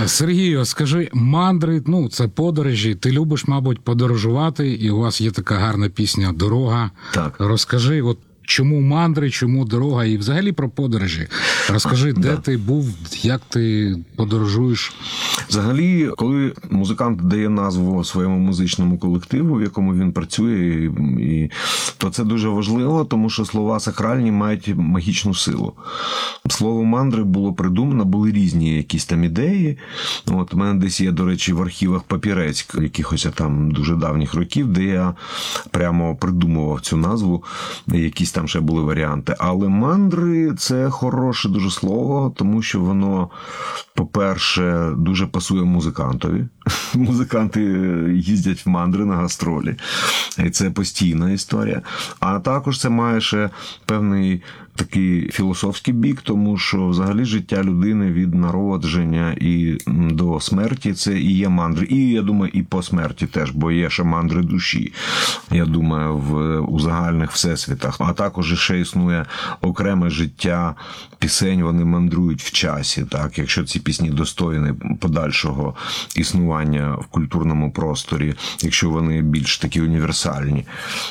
Сергію, скажи, мандри, ну, це подорожі, ти любиш, мабуть, подорожувати, і у вас є така гарна пісня «Дорога». Так. Розкажи, от чому мандри, чому дорога, і взагалі про подорожі. Розкажи, де ти був, як ти подорожуєш? Взагалі, коли музикант дає назву своєму музичному колективу, в якому він працює, то це дуже важливо, тому що слова сакральні мають магічну силу. Слово мандри було придумано, були різні якісь там ідеї. От у мене десь є, до речі, в архівах папірець якихось там дуже давніх років, де я прямо придумував цю назву, якісь там ще були варіанти. Але мандри – це хороше дуже слово, тому що воно, по-перше, дуже пасує музикантові. Музиканти їздять в мандри на гастролі. І це постійна історія. А також це має ще певний такий філософський бік, тому що взагалі життя людини від народження і до смерті це і є мандри. І, я думаю, і по смерті теж, бо є ще мандри душі, я думаю, у загальних всесвітах. А також ще існує окреме життя пісень, вони мандрують в часі, так, якщо ці пісні достойні подальшого існування в культурному просторі, якщо вони більш такі універсальні.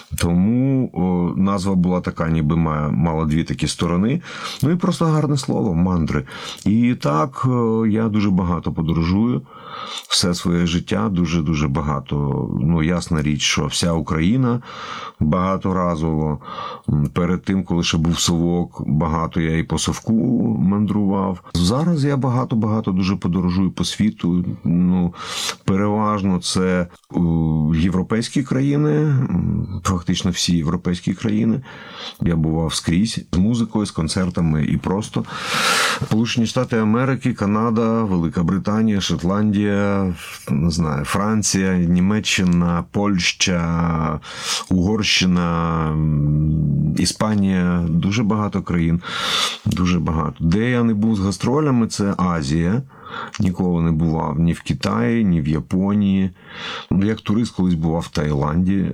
Тому назва була така, ніби мала дві такі сторони. Ну і просто гарне слово – мандри. І так, я дуже багато подорожую. Все своє життя дуже-дуже багато. Ну, ясна річ, що вся Україна багаторазово. Перед тим, коли ще був совок, багато я і по совку мандрував. Зараз я багато дуже подорожую по світу. Ну, переважно це європейські країни, фактично всі європейські країни. Я бував скрізь з музикою, з концертами і просто. Сполучені Штати Америки, Канада, Велика Британія, Шотландія, не знаю, Франція, Німеччина, Польща, Угорщина, Іспанія, дуже багато країн, дуже багато. Де я не був з гастролями, це Азія. Ніколи не бував ні в Китаї, ні в Японії. Як турист колись бував в Таїланді,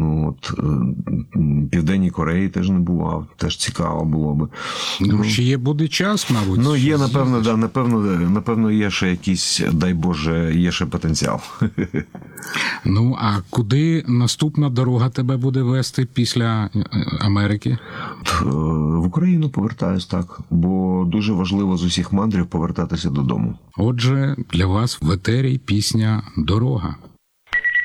Південній Кореї теж не бував, теж цікаво було би. Ну, ще є буде час, мабуть. Ну, є, напевно, да, напевно, є ще якийсь, дай Боже, є ще потенціал. Ну, а куди наступна дорога тебе буде вести після Америки? В Україну повертаюсь, так. Бо дуже важливо з усіх мандрів повертатися додому. Отже, для вас в етері пісня «Дорога».